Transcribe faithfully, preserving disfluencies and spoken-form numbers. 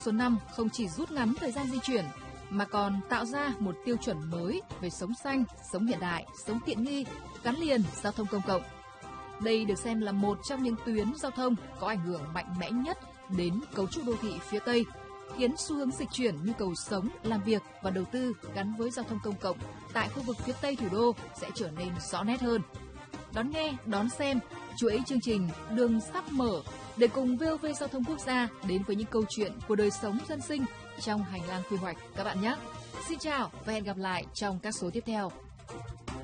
Số năm không chỉ rút ngắn thời gian di chuyển mà còn tạo ra một tiêu chuẩn mới về sống xanh, sống hiện đại, sống tiện nghi, gắn liền giao thông công cộng. Đây được xem là một trong những tuyến giao thông có ảnh hưởng mạnh mẽ nhất đến cấu trúc đô thị phía Tây, khiến xu hướng dịch chuyển nhu cầu sống, làm việc và đầu tư gắn với giao thông công cộng tại khu vực phía Tây thủ đô sẽ trở nên rõ nét hơn. Đón nghe, đón xem chuỗi chương trình Đường sắp mở để cùng vê o vê Giao thông Quốc gia đến với những câu chuyện của đời sống dân sinh trong hành lang quy hoạch các bạn nhé. Xin chào và hẹn gặp lại trong các số tiếp theo.